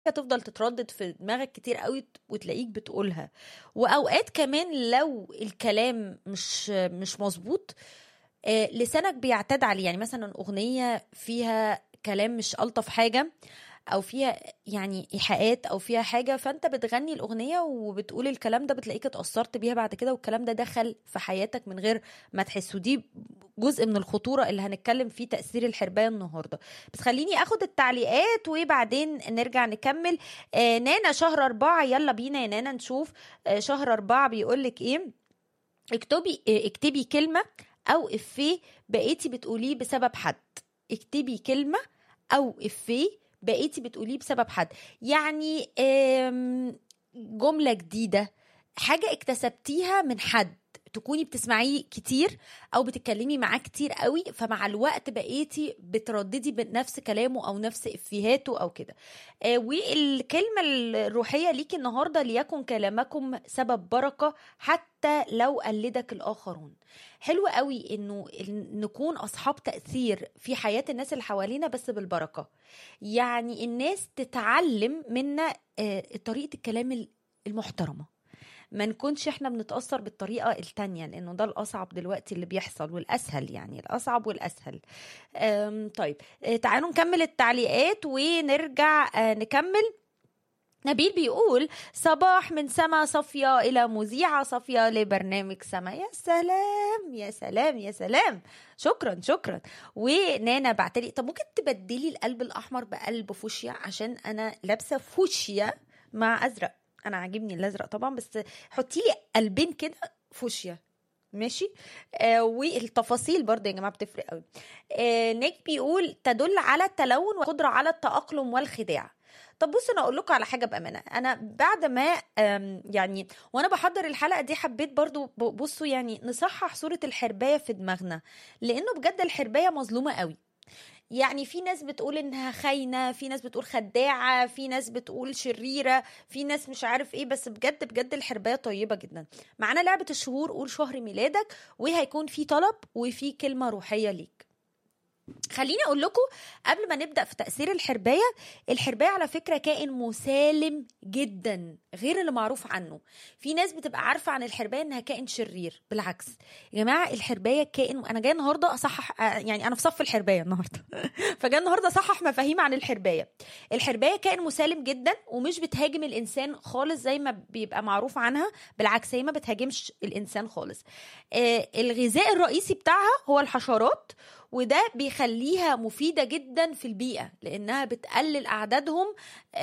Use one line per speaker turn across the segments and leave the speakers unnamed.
تفضل تتردد في دماغك كتير قوي وتلاقيك بتقولها. واوقات كمان لو الكلام مش مظبوط، لسانك بيعتاد عليه. يعني مثلا اغنيه فيها كلام مش الطف حاجه، او فيها يعني ايحاءات، او فيها حاجه، فانت بتغني الاغنيه وبتقول الكلام ده، بتلاقيك اتاثرت بيها بعد كده، والكلام ده دخل في حياتك من غير ما تحس. ودي جزء من الخطوره اللي هنتكلم فيه تاثير الحربايه النهارده. بس خليني اخد التعليقات وبعدين نرجع نكمل. نانا شهر 4، يلا بينا يا نانا نشوف. شهر 4 بيقولك ايه. اكتبي كلمه او افيه بقيتي بتقوليه بسبب حد. اكتبي كلمه او افيه بقيتي بتقوليه بسبب حد. يعني جملة جديدة، حاجة اكتسبتيها من حد، تكوني بتسمعيه كتير او بتتكلمي معاه كتير قوي، فمع الوقت بقيتي بترددي بنفس كلامه او نفس افيهاته او كده. والكلمة الروحية ليكي النهاردة: ليكن كلامكم سبب بركة حتى لو قلدك الآخرون. حلو قوي انه نكون اصحاب تأثير في حياة الناس اللي حوالينا بس بالبركة. يعني الناس تتعلم منا طريقة الكلام المحترمة، ما نكونش احنا بنتأثر بالطريقة التانية، لانه ده الأصعب دلوقتي اللي بيحصل، والأسهل، يعني الأصعب والأسهل. طيب، تعالوا نكمل التعليقات ونرجع نكمل. نبيل بيقول: صباح من سما صافية إلى مذيعة صافية لبرنامج سما. يا سلام يا سلام يا سلام، شكرا شكرا. ونانا بعتلي: طب ممكن تبدلي القلب الأحمر بقلب فوشيا، عشان أنا لابسة فوشيا مع أزرق. أنا عاجبني الأزرق طبعا، بس حطي لي قلبين كده فوشيا، ماشي. والتفاصيل برضه يا جماعة بتفرق قوي. نيك بيقول: تدل على التلون والقدرة على التأقلم والخداع. طب بصوا، انا اقول لكم على حاجه بامانه. انا بعد ما يعني وانا بحضر الحلقه دي حبيت برضو بصوا يعني نصحح صوره الحربايه في دماغنا، لانه بجد الحربايه مظلومه قوي. يعني في ناس بتقول انها خاينه، في ناس بتقول خداعه، في ناس بتقول شريره، في ناس مش عارف ايه، بس بجد بجد الحربايه طيبه جدا. معانا لعبه الشهور، قول شهر ميلادك، وهيكون في طلب وفي كلمه روحيه ليك. خليني اقول لكم قبل ما نبدا في تاثير الحربايه. الحربايه على فكره كائن مسالم جدا غير اللي معروف عنه. في ناس بتبقى عارفه عن الحربايه انها كائن شرير، بالعكس يا جماعه. الحربايه كائن، انا جايه النهارده اصحح، يعني انا في صف الحربايه النهارده فجاء النهارده اصحح مفاهيم عن الحربايه. الحربايه كائن مسالم جدا ومش بتهاجم الانسان خالص زي ما بيبقى معروف عنها. بالعكس، هي ما بتهاجمش الانسان خالص. الغذاء الرئيسي بتاعها هو الحشرات، وده بيخليها مفيدة جدا في البيئة لأنها بتقلل أعدادهم،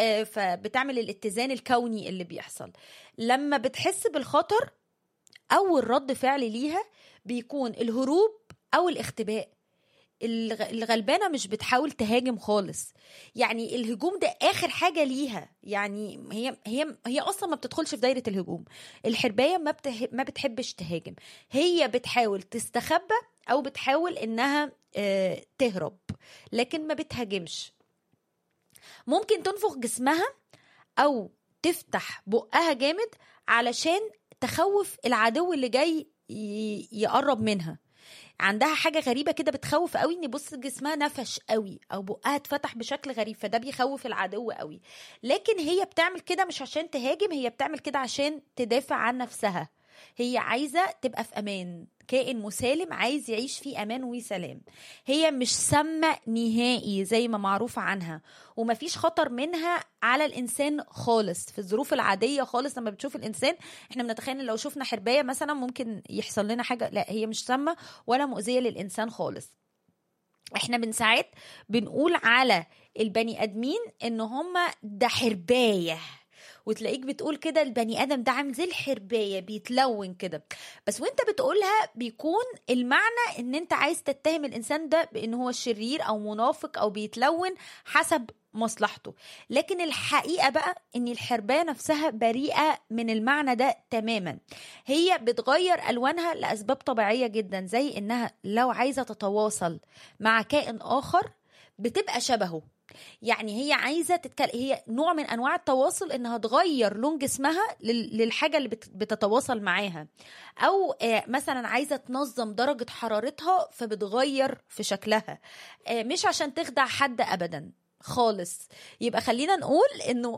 فبتعمل الاتزان الكوني اللي بيحصل. لما بتحس بالخطر، أول رد فعل ليها بيكون الهروب أو الاختباء. الغلبانة مش بتحاول تهاجم خالص، يعني الهجوم ده آخر حاجة ليها. يعني هي أصلا ما بتدخلش في دايرة الهجوم. الحرباية ما بتحبش تهاجم، هي بتحاول تستخبى أو بتحاول إنها تهرب، لكن ما بتهاجمش. ممكن تنفخ جسمها أو تفتح بقها جامد علشان تخوف العدو اللي جاي يقرب منها. عندها حاجة غريبة كده بتخوف قوي، ان بص جسمها نفش قوي او بقها اتفتح بشكل غريب، فده بيخوف العدو قوي. لكن هي بتعمل كده مش عشان تهاجم، هي بتعمل كده عشان تدافع عن نفسها. هي عايزة تبقى في امان، كائن مسالم عايز يعيش في امان وسلام. هي مش سامة نهائي زي ما معروف عنها، ومفيش خطر منها على الانسان خالص في الظروف العادية خالص. لما بتشوف الانسان احنا بنتخيل لو شفنا حرباية مثلا ممكن يحصل لنا حاجة، لا، هي مش سامة ولا مؤذية للإنسان خالص. احنا ساعات بنقول على البني ادمين ان هم ده حربايه، وتلاقيك بتقول كده البني ادم ده عامل زي الحربايه بيتلون كده. بس وانت بتقولها بيكون المعنى ان انت عايز تتهم الانسان ده بان هو شرير او منافق او بيتلون حسب مصلحته. لكن الحقيقة بقى ان الحرباية نفسها بريئة من المعنى ده تماما. هي بتغير ألوانها لأسباب طبيعية جدا، زي انها لو عايزة تتواصل مع كائن آخر بتبقى شبهه. يعني هي عايزة هي نوع من أنواع التواصل إنها تغير لون جسمها للحاجة اللي بتتواصل معاها. أو مثلا عايزة تنظم درجة حرارتها فبتغير في شكلها، مش عشان تخدع حد أبدا. خالص. يبقى خلينا نقول انه